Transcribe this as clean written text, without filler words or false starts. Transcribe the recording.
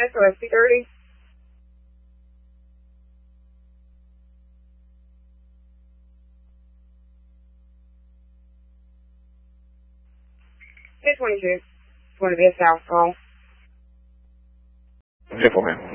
SOS 230. It's going to be a South call. 10-4, ma'am.